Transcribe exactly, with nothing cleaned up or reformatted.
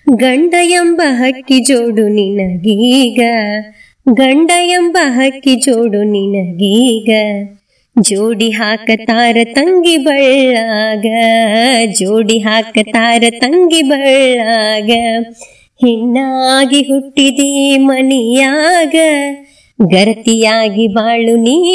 ಗಂಡ ಎಂಬ ಹಕ್ಕಿ ಜೋಡು ನಿನಗೀಗ, ಗಂಡ ಎಂಬ ಹಕ್ಕಿ ಜೋಡು ನಿನಗೀಗ. ಜೋಡಿ ಹಾಕತಾರ ತಂಗಿ ಬಳ್ಳಾಗ, ಜೋಡಿ ಹಾಕತಾರ ತಂಗಿ ಬಳ್ಳಾಗ. ಹೆಣ್ಣಾಗಿ ಹುಟ್ಟಿದಿ ಮನಿಯಾಗ, ಗರತಿಯಾಗಿ ಬಾಳು ನೀ